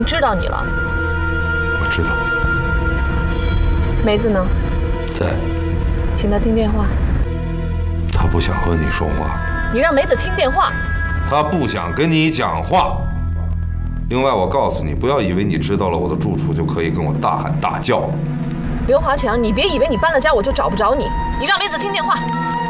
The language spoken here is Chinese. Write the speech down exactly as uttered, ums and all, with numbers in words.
知道你了。 我知道。 梅子呢？ 在。 请她听电话。 她不想和你说话。 你让梅子听电话。 她不想跟你讲话。另外，我告诉你，不要以为你知道了我的住处就可以跟我大喊大叫了。 刘华强，你别以为你搬了家我就找不着你。你让梅子听电话。